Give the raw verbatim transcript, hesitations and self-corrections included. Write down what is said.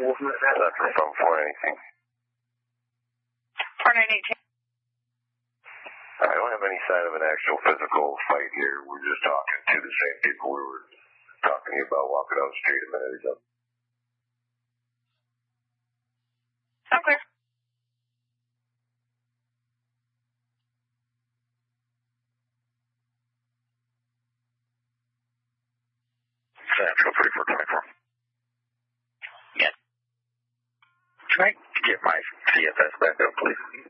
That's from four nineteen. four nine eighteen. I don't have any sign of an actual physical fight here. We're just talking to the same people we were talking about walking down the street a minute ago. Okay. Central three four twenty-four. Yes. Can I get my C F S back up, please?